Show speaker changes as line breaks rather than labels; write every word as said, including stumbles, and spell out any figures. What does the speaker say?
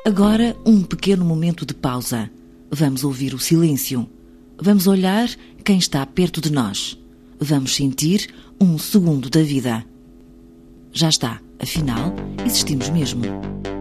Agora, um pequeno momento de pausa. Vamos ouvir o silêncio. Vamos olhar quem está perto de nós. Vamos sentir um segundo da vida. Já está, afinal, existimos mesmo.